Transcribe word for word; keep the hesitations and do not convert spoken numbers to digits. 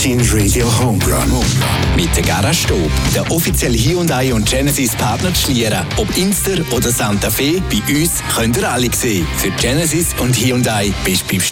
Virgin Radio Homerun. Mit der Garage Stop, der offizielle Hyundai und Genesis Partner zu Schlieren. Ob Inster oder Santa Fe, bei uns könnt ihr alle sehen. Für Genesis und Hyundai bist du beim